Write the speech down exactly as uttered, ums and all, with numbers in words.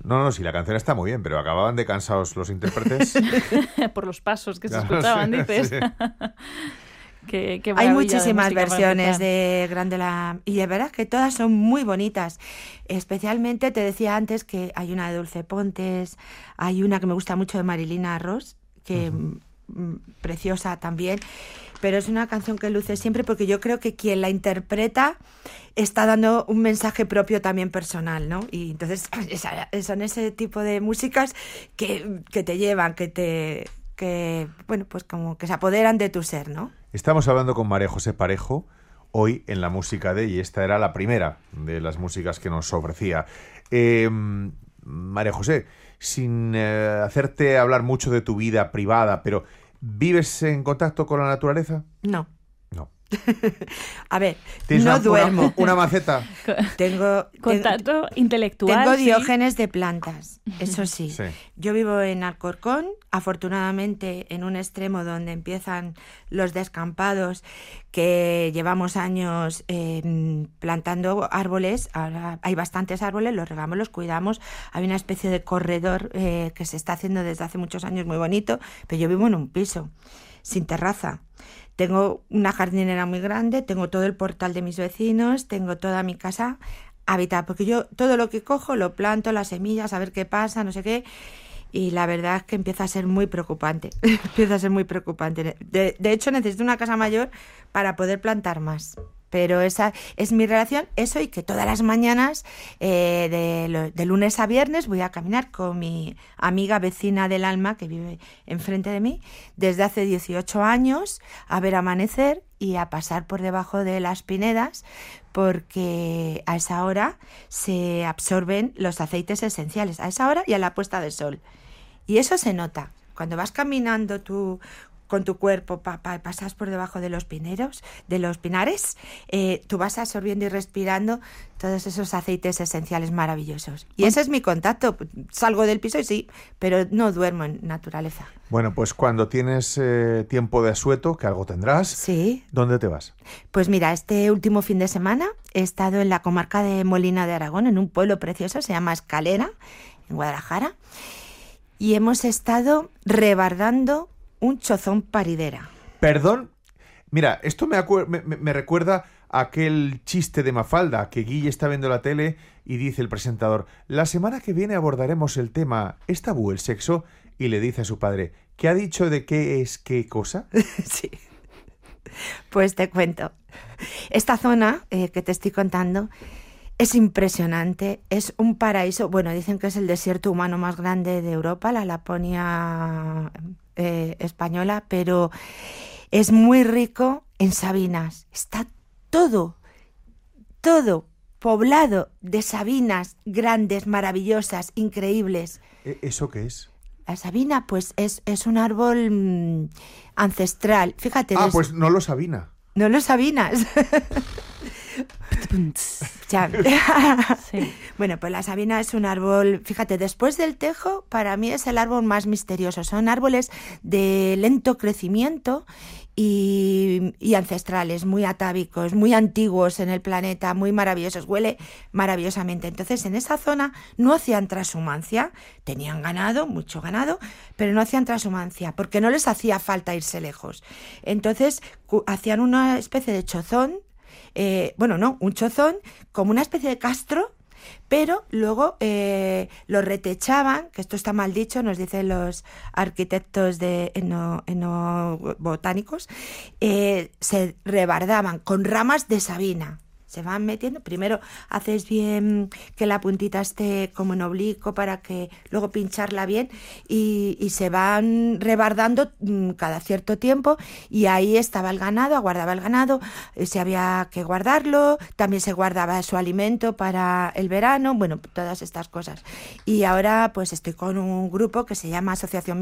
No, no, sí, la canción está muy bien, pero acababan de cansados los intérpretes. Por los pasos que se escuchaban, sí, dices. Sí. Qué, qué Hay maravilla muchísimas de música para versiones empezar. de Grandela y de verdad que todas son muy bonitas. Especialmente te decía antes que hay una de Dulce Pontes, hay una que me gusta mucho de Marilina Ross, que uh-huh. m- preciosa también, pero es una canción que luce siempre porque yo creo que quien la interpreta está dando un mensaje propio también personal, ¿no? Y entonces esa, son ese tipo de músicas que, que te llevan, que te que bueno, pues como que se apoderan de tu ser, ¿no? Estamos hablando con María José Parejo hoy en la música de, y esta era la primera de las músicas que nos ofrecía. Eh, María José, sin eh, hacerte hablar mucho de tu vida privada, pero ¿vives en contacto con la naturaleza? No. No. A ver, ¿Tienes no una, duermo. Una, una maceta? Tengo contacto ten, intelectual. Tengo sí. diógenes de plantas, eso sí. sí. Yo vivo en Alcorcón, afortunadamente en un extremo donde empiezan los descampados, que llevamos años eh, plantando árboles. Ahora hay bastantes árboles, los regamos, los cuidamos. Hay una especie de corredor eh, que se está haciendo desde hace muchos años muy bonito, pero yo vivo en un piso, sin terraza. Tengo una jardinera muy grande, tengo todo el portal de mis vecinos, tengo toda mi casa habitada, porque yo todo lo que cojo lo planto, las semillas, a ver qué pasa, no sé qué, y la verdad es que empieza a ser muy preocupante, empieza a ser muy preocupante. De, de hecho, necesito una casa mayor para poder plantar más. Pero esa es mi relación, eso y que todas las mañanas, eh, de, lo, de lunes a viernes, voy a caminar con mi amiga vecina del alma, que vive enfrente de mí, desde hace dieciocho años, a ver amanecer y a pasar por debajo de las pinedas, porque a esa hora se absorben los aceites esenciales, a esa hora y a la puesta de sol. Y eso se nota. Cuando vas caminando tú con tu cuerpo, pa, pa, pasas por debajo de los pineros, de los pinares, eh, tú vas absorbiendo y respirando todos esos aceites esenciales maravillosos. Y ese es mi contacto. Salgo del piso y sí, pero no duermo en naturaleza. Bueno, pues cuando tienes eh, tiempo de asueto, que algo tendrás, sí. ¿Dónde te vas? Pues mira, este último fin de semana he estado en la comarca de Molina de Aragón, en un pueblo precioso, se llama Escalera, en Guadalajara, y hemos estado rebardando un chozón paridera. ¿Perdón? Mira, esto me, acuer- me, me recuerda a aquel chiste de Mafalda, que Guille está viendo la tele y dice el presentador: la semana que viene abordaremos el tema ¿es tabú el sexo? Y le dice a su padre: ¿qué ha dicho de qué es qué cosa? Sí. Pues te cuento. Esta zona eh, que te estoy contando es impresionante, es un paraíso. Bueno, dicen que es el desierto humano más grande de Europa, la Laponia eh, española, pero es muy rico en sabinas. Está todo, todo poblado de sabinas grandes, maravillosas, increíbles. ¿Eso qué es? La sabina, pues, es, es un árbol mmm, ancestral. Fíjate. Ah, des... pues no lo sabina. No lo sabinas. Ya. Sí. Bueno, pues la sabina es un árbol, fíjate, después del tejo, para mí es el árbol más misterioso. Son árboles de lento crecimiento y, y ancestrales, muy atávicos, muy antiguos en el planeta, muy maravillosos, huele maravillosamente. Entonces, en esa zona no hacían transhumancia, tenían ganado, mucho ganado, pero no hacían transhumancia, porque no les hacía falta irse lejos. Entonces, cu- hacían una especie de chozón, Eh, bueno, no, un chozón como una especie de castro, pero luego eh, lo retechaban, que esto está mal dicho, nos dicen los arquitectos de eno, enobotánicos, eh, se rebardaban con ramas de sabina. Se van metiendo, primero haces bien que la puntita esté como en oblicuo para que luego pincharla bien y, y se van rebardando mmm, cada cierto tiempo y ahí estaba el ganado, aguardaba el ganado, eh, se había que guardarlo, también se guardaba su alimento para el verano, bueno, todas estas cosas. Y ahora pues estoy con un grupo que se llama Asociación